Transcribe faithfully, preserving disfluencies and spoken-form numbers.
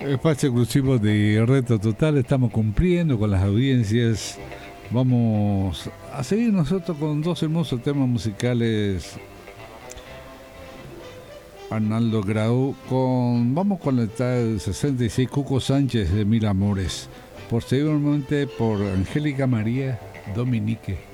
Espacio exclusivo de Reto Total, estamos cumpliendo con las audiencias. Vamos a seguir nosotros con dos hermosos temas musicales. Arnaldo Grau con, vamos con el tal sesenta y seis, Cuco Sánchez de Mil Amores. Posteriormente por Angélica María Dominique.